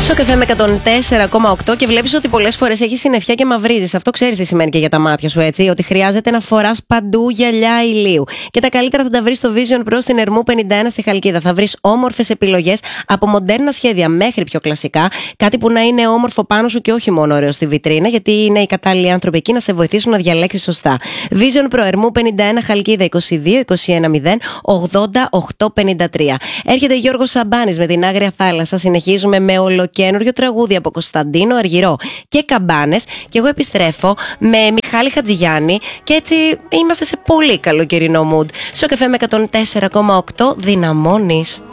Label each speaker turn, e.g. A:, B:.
A: Στο καφέ με 104,8 και βλέπεις ότι πολλές φορές έχεις συννεφιά και μαυρίζεις. Αυτό ξέρεις τι σημαίνει και για τα μάτια σου, έτσι. Ότι χρειάζεται να φοράς παντού γυαλιά ηλίου. Και τα καλύτερα θα τα βρεις στο Vision Pro στην Ερμού 51 στη Χαλκίδα. Θα βρεις όμορφες επιλογές από μοντέρνα σχέδια μέχρι πιο κλασικά. Κάτι που να είναι όμορφο πάνω σου και όχι μόνο ωραίο στη βιτρίνα, γιατί είναι οι κατάλληλοι άνθρωποι εκεί να σε βοηθήσουν να διαλέξεις σωστά. Vision Pro Ερμού 51 Χαλκίδα 22 21 0 80 853. Έρχεται Γιώργος Σαμπάνης με την Άγρια Θάλασσα. Συνεχίζουμε με ολοκένουργιο τραγούδι από Κωνσταντίνο Αργυρό και Καμπάνες. Και εγώ επιστρέφω με Μιχάλη Χατζηγιάννη. Και έτσι είμαστε σε πολύ καλοκαιρινό mood. Στο καφέ με 104,8 δυναμώνεις.